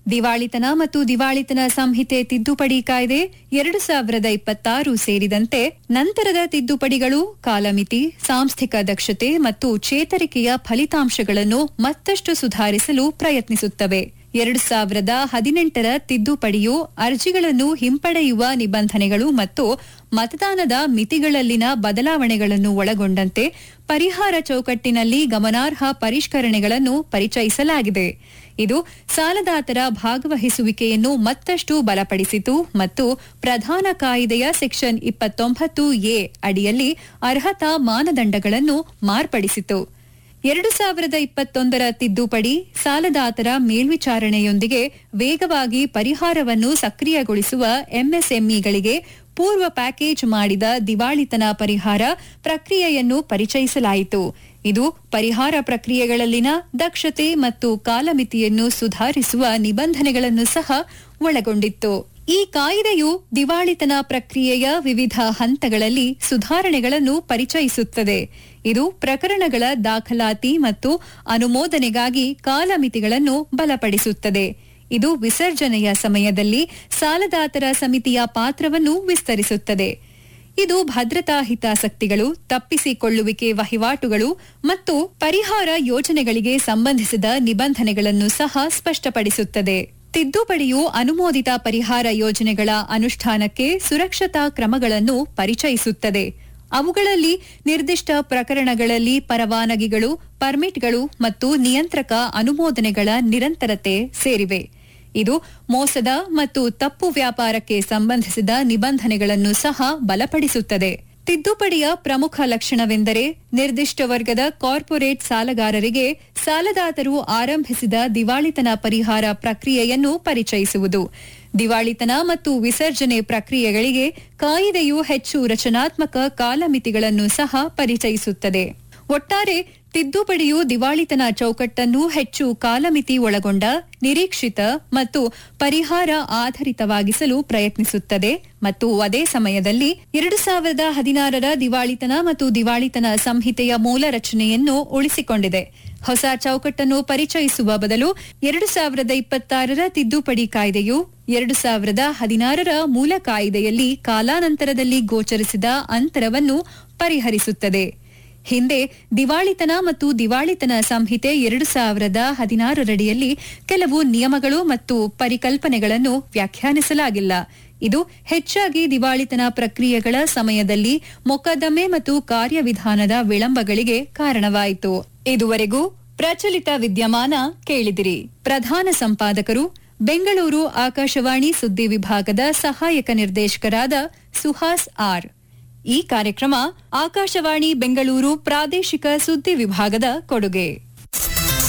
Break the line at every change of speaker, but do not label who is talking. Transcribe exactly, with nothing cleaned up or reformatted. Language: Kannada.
ದಿವಾಳಿತನ ಮತ್ತು ದಿವಾಳಿತನ ಸಂಹಿತೆ ತಿದ್ದುಪಡಿ ಕಾಯ್ದೆ ಎರಡು ಸಾವಿರದ ಇಪ್ಪತ್ತಾರು ಸೇರಿದಂತೆ ನಂತರದ ತಿದ್ದುಪಡಿಗಳು ಕಾಲಮಿತಿ, ಸಾಂಸ್ಥಿಕ ದಕ್ಷತೆ ಮತ್ತು ಚೇತರಿಕೆಯ ಫಲಿತಾಂಶಗಳನ್ನು ಮತ್ತಷ್ಟು ಸುಧಾರಿಸಲು ಪ್ರಯತ್ನಿಸುತ್ತವೆ. ಎರಡು ಸಾವಿರದ ಹದಿನೆಂಟರ ತಿದ್ದುಪಡಿಯು ಅರ್ಜಿಗಳನ್ನು ಹಿಂಪಡೆಯುವ ನಿಬಂಧನೆಗಳು ಮತ್ತು ಮತದಾನದ ಮಿತಿಗಳಲ್ಲಿನ ಬದಲಾವಣೆಗಳನ್ನು ಒಳಗೊಂಡಂತೆ ಪರಿಹಾರ ಚೌಕಟ್ಟಿನಲ್ಲಿ ಗಮನಾರ್ಹ ಪರಿಷ್ಕರಣೆಗಳನ್ನು ಪರಿಚಯಿಸಲಾಗಿದೆ. ಇದು ಸಾಲದಾತರ ಭಾಗವಹಿಸುವಿಕೆಯನ್ನು ಮತ್ತಷ್ಟು ಬಲಪಡಿಸಿತು ಮತ್ತು ಪ್ರಧಾನ ಕಾಯ್ದೆಯ ಸೆಕ್ಷನ್ ಇಪ್ಪತ್ತೊಂಬತ್ತು ಎ ಅಡಿಯಲ್ಲಿ ಅರ್ಹತಾ ಮಾನದಂಡಗಳನ್ನು ಮಾರ್ಪಡಿಸಿತು. ಎರಡು ಸಾವಿರದ ಇಪ್ಪತ್ತೊಂದರ ತಿದ್ದುಪಡಿ ಸಾಲದಾತರ ಮೇಲ್ವಿಚಾರಣೆಯೊಂದಿಗೆ ವೇಗವಾಗಿ ಪರಿಹಾರವನ್ನು ಸಕ್ರಿಯಗೊಳಿಸುವ ಎಂಎಸ್ಎಂಇಗಳಿಗೆ ಪೂರ್ವ ಪ್ಯಾಕೇಜ್ ಮಾಡಿದ ದಿವಾಳಿತನ ಪರಿಹಾರ ಪ್ರಕ್ರಿಯೆಯನ್ನು ಪರಿಚಯಿಸಲಾಯಿತು. ಇದು ಪರಿಹಾರ ಪ್ರಕ್ರಿಯೆಗಳಲ್ಲಿನ ದಕ್ಷತೆ ಮತ್ತು ಕಾಲಮಿತಿಯನ್ನು ಸುಧಾರಿಸುವ ನಿಬಂಧನೆಗಳನ್ನು ಸಹ ಒಳಗೊಂಡಿತ್ತು. ಈ ಕಾಯ್ದೆಯು ದಿವಾಳಿತನ ಪ್ರಕ್ರಿಯೆಯ ವಿವಿಧ ಹಂತಗಳಲ್ಲಿ ಸುಧಾರಣೆಗಳನ್ನು ಪರಿಚಯಿಸುತ್ತದೆ. ಇದು ಪ್ರಕರಣಗಳ ದಾಖಲಾತಿ ಮತ್ತು ಅನುಮೋದನೆಗಾಗಿ ಕಾಲಮಿತಿಗಳನ್ನು ಬಲಪಡಿಸುತ್ತದೆ. ಇದು ವಿಸರ್ಜನೆಯ ಸಮಯದಲ್ಲಿ ಸಾಲದಾತರ ಸಮಿತಿಯ ಪಾತ್ರವನ್ನು ವಿಸ್ತರಿಸುತ್ತದೆ. ಇದು ಭದ್ರತಾ ಹಿತಾಸಕ್ತಿಗಳು, ತಪ್ಪಿಸಿಕೊಳ್ಳುವಿಕೆ ವಹಿವಾಟುಗಳು ಮತ್ತು ಪರಿಹಾರ ಯೋಜನೆಗಳಿಗೆ ಸಂಬಂಧಿಸಿದ ನಿಬಂಧನೆಗಳನ್ನು ಸಹ ಸ್ಪಷ್ಟಪಡಿಸುತ್ತದೆ. ತಿದ್ದುಪಡಿಯು ಅನುಮೋದಿತ ಪರಿಹಾರ ಯೋಜನೆಗಳ ಅನುಷ್ಠಾನಕ್ಕೆ ಸುರಕ್ಷತಾ ಕ್ರಮಗಳನ್ನು ಪರಿಚಯಿಸುತ್ತದೆ. ಅವುಗಳಲ್ಲಿ ನಿರ್ದಿಷ್ಟ ಪ್ರಕರಣಗಳಲ್ಲಿ ಪರವಾನಗಿಗಳು, ಪರ್ಮಿಟ್ಗಳು ಮತ್ತು ನಿಯಂತ್ರಕ ಅನುಮೋದನೆಗಳ ನಿರಂತರತೆ ಸೇರಿವೆ. ಇದು ಮೋಸದ ಮತ್ತು ತಪ್ಪು ವ್ಯಾಪಾರಕ್ಕೆ ಸಂಬಂಧಿಸಿದ ನಿಬಂಧನೆಗಳನ್ನು ಸಹ ಬಲಪಡಿಸುತ್ತದೆ. ತಿದ್ದುಪಡಿಯ ಪ್ರಮುಖ ಲಕ್ಷಣವೆಂದರೆ ನಿರ್ದಿಷ್ಟ ವರ್ಗದ ಕಾರ್ಪೊರೇಟ್ ಸಾಲಗಾರರಿಗೆ ಸಾಲದಾತರು ಆರಂಭಿಸಿದ ದಿವಾಳಿತನ ಪರಿಹಾರ ಪ್ರಕ್ರಿಯೆಯನ್ನು ಪರಿಚಯಿಸುವುದು. ದಿವಾಳಿತನ ಮತ್ತು ವಿಸರ್ಜನೆ ಪ್ರಕ್ರಿಯೆಗಳಿಗೆ ಕಾಯಿದೆಯು ಹೆಚ್ಚು ರಚನಾತ್ಮಕ ಕಾಲಮಿತಿಗಳನ್ನು ಸಹ ಪರಿಚಯಿಸುತ್ತದೆ. ಒಟ್ಟಾರೆ ತಿದ್ದುಪಡಿಯು ದಿವಾಳಿತನ ಚೌಕಟ್ಟನ್ನು ಹೆಚ್ಚು ಕಾಲಮಿತಿ ಒಳಗೊಂಡ, ನಿರೀಕ್ಷಿತ ಮತ್ತು ಪರಿಹಾರ ಆಧಾರಿತವಾಗಿಸಲು ಪ್ರಯತ್ನಿಸುತ್ತದೆ ಮತ್ತು ಅದೇ ಸಮಯದಲ್ಲಿ ಎರಡು ಸಾವಿರದ ಹದಿನಾರರ ದಿವಾಳಿತನ ಮತ್ತು ದಿವಾಳಿತನ ಸಂಹಿತೆಯ ಮೂಲ ರಚನೆಯನ್ನು ಉಳಿಸಿಕೊಂಡಿದೆ. ಹೊಸ ಚೌಕಟ್ಟನ್ನು ಪರಿಚಯಿಸುವ ಬದಲು ಎರಡು ಸಾವಿರದ ಇಪ್ಪತ್ತಾರರ ತಿದ್ದುಪಡಿ ಕಾಯ್ದೆಯು ಎರಡು ಸಾವಿರದ ಹದಿನಾರರ ಮೂಲ ಕಾಯ್ದೆಯಲ್ಲಿ ಕಾಲಾನಂತರದಲ್ಲಿ ಗೋಚರಿಸಿದ ಅಂತರವನ್ನು ಪರಿಹರಿಸುತ್ತದೆ. ಹಿಂದೆ ದಿವಾಳಿತನ ಮತ್ತು ದಿವಾಳಿತನ ಸಂಹಿತೆ ಎರಡು ಸಾವಿರದ ಹದಿನಾರರಡಿಯಲ್ಲಿ ಕೆಲವು ನಿಯಮಗಳು ಮತ್ತು ಪರಿಕಲ್ಪನೆಗಳನ್ನು ವ್ಯಾಖ್ಯಾನಿಸಲಾಗಿಲ್ಲ. ಇದು ಹೆಚ್ಚಾಗಿ ದಿವಾಳಿತನ ಪ್ರಕ್ರಿಯೆಗಳ ಸಮಯದಲ್ಲಿ ಮೊಕದ್ದಮೆ ಮತ್ತು ಕಾರ್ಯವಿಧಾನದ ವಿಳಂಬಗಳಿಗೆ ಕಾರಣವಾಯಿತು. ಇದುವರೆಗೂ ಪ್ರಚಲಿತ ವಿದ್ಯಮಾನ ಕೇಳಿದಿರಿ. ಪ್ರಧಾನ ಸಂಪಾದಕರು ಬೆಂಗಳೂರು ಆಕಾಶವಾಣಿ ಸುದ್ದಿ ವಿಭಾಗದ ಸಹಾಯಕ ನಿರ್ದೇಶಕರಾದ ಸುಹಾಸ್ ಆರ್. ಈ ಕಾರ್ಯಕ್ರಮ ಆಕಾಶವಾಣಿ ಬೆಂಗಳೂರು ಪ್ರಾದೇಶಿಕ ಸುದ್ದಿ ವಿಭಾಗದ ಕೊಡುಗೆ.